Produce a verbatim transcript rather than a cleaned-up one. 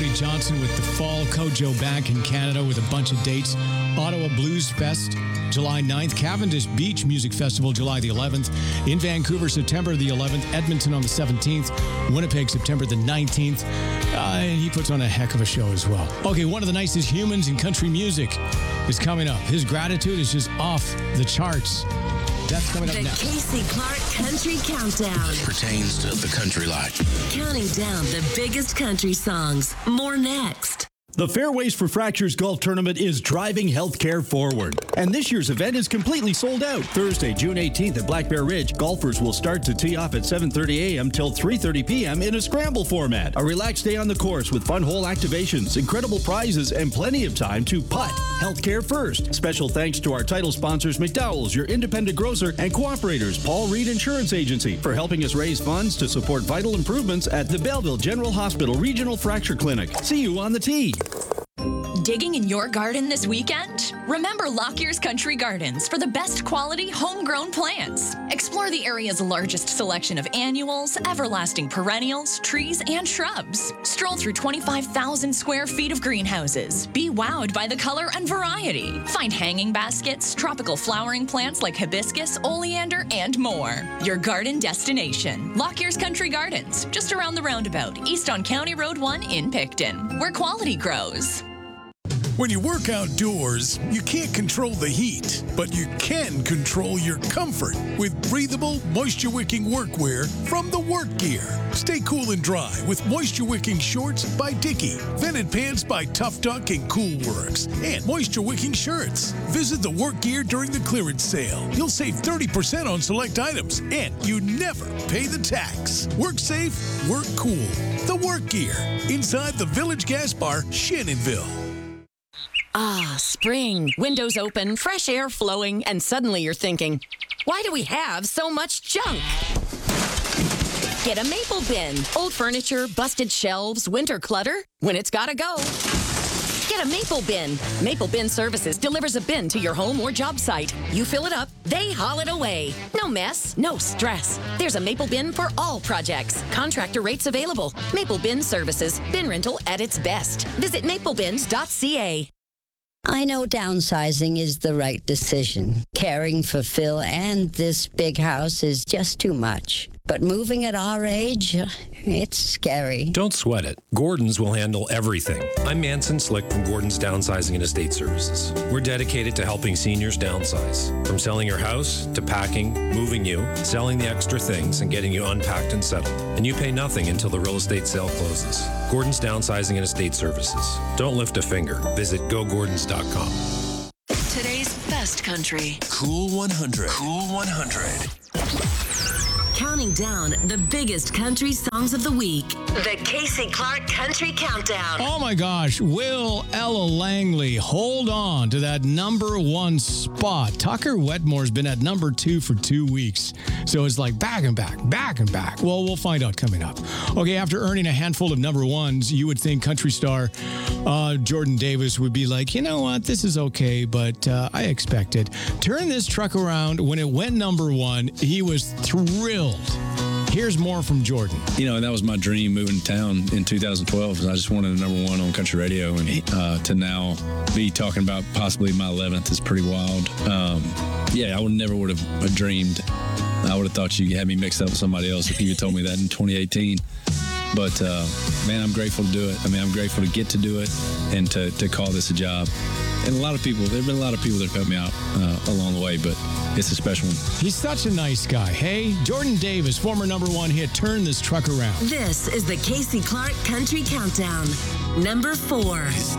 Jake Johnson with the Fall Kojo back in Canada with a bunch of dates. Ottawa Blues Fest, July ninth. Cavendish Beach Music Festival, July the eleventh. In Vancouver, September the eleventh. Edmonton on the seventeenth. Winnipeg, September the nineteenth. Uh, and he puts on a heck of a show as well. Okay, one of the nicest humans in country music is coming up. His gratitude is just off the charts. That's coming up the next. The Casey Clark Country Countdown. Pertains to the country life. Counting down the biggest country songs. More next. The Fairways for Fractures Golf Tournament is driving healthcare forward. And this year's event is completely sold out. Thursday, June eighteenth at Black Bear Ridge, golfers will start to tee off at seven thirty a.m. till three thirty p.m. in a scramble format. A relaxed day on the course with fun hole activations, incredible prizes, and plenty of time to putt. Healthcare first. Special thanks to our title sponsors, McDowell's, your independent grocer, and cooperators, Paul Reed Insurance Agency, for helping us raise funds to support vital improvements at the Belleville General Hospital Regional Fracture Clinic. See you on the tee. Digging in your garden this weekend? Remember Lockyer's Country Gardens for the best quality homegrown plants. Explore the area's largest selection of annuals, everlasting perennials, trees, and shrubs. Stroll through twenty-five thousand square feet of greenhouses. Be wowed by the color and variety. Find hanging baskets, tropical flowering plants like hibiscus, oleander, and more. Your garden destination. Lockyer's Country Gardens, just around the roundabout, east on County Road one in Picton, where quality grows. When you work outdoors, you can't control the heat, but you can control your comfort with breathable, moisture-wicking workwear from the Work Gear. Stay cool and dry with moisture-wicking shorts by Dickie, vented pants by Tough Duck and Cool Works, and moisture-wicking shirts. Visit the Work Gear during the clearance sale. You'll save thirty percent on select items, and you never pay the tax. Work safe, work cool. The Work Gear, inside the Village Gas Bar, Shannonville. Ah, spring. Windows open, fresh air flowing, and suddenly you're thinking, why do we have so much junk? Get a Maple Bin. Old furniture, busted shelves, winter clutter. When it's gotta go, get a Maple Bin. Maple Bin Services delivers a bin to your home or job site. You fill it up, they haul it away. No mess, no stress. There's a Maple Bin for all projects. Contractor rates available. Maple Bin Services. Bin rental at its best. Visit maple bins dot c a. I know downsizing is the right decision. Caring for Phil and this big house is just too much. But moving at our age, it's scary. Don't sweat it. Gordon's will handle everything. I'm Manson Slick from Gordon's Downsizing and Estate Services. We're dedicated to helping seniors downsize. From selling your house, to packing, moving you, selling the extra things, and getting you unpacked and settled. And you pay nothing until the real estate sale closes. Gordon's Downsizing and Estate Services. Don't lift a finger. Visit go gordons dot com. Today's best country. Cool one hundred. Cool one hundred. Counting down the biggest country songs of the week. The Casey Clark Country Countdown. Oh my gosh, will Ella Langley hold on to that number one spot? Tucker Wetmore's been at number two for two weeks. So it's like back and back, back and back. Well, we'll find out coming up. Okay, after earning a handful of number ones, you would think country star uh, Jordan Davis would be like, you know what, this is okay, but uh, I expected. Turn this truck around. When it went number one, he was thrilled. Here's more from Jordan. You know, that was my dream moving to town in two thousand twelve. I just wanted a number one on country radio, and uh, to now be talking about possibly my eleventh is pretty wild. Um, yeah, I would never would have dreamed. I would have thought you had me mixed up with somebody else if you had told me that in twenty eighteen. But, uh, man, I'm grateful to do it. I mean, I'm grateful to get to do it and to, to call this a job. And a lot of people, there have been a lot of people that have helped me out uh, along the way, but it's a special one. He's such a nice guy. Hey, Jordan Davis, former number one hit, Turn This Truck Around. This is the Casey Clark Country Countdown. Number four. His